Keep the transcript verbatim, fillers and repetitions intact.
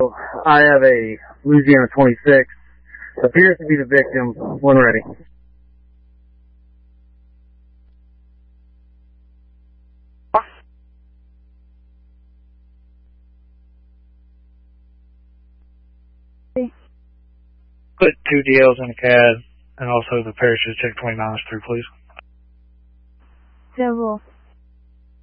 I have a Louisiana twenty-six. Appears to be the victim. When ready. Put two D Ls in a C A D and also the parachute check twenty-nine through, please. Zero.